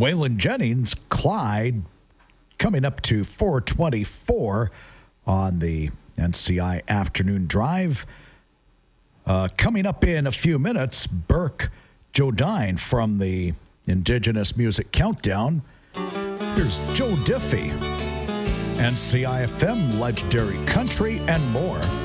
Waylon Jennings, Clyde, coming up to 424 on the NCI Afternoon Drive. Coming up in a few minutes, Burke Jodine from the Indigenous Music Countdown. Here's Joe Diffie, NCI FM, Legendary Country, and more.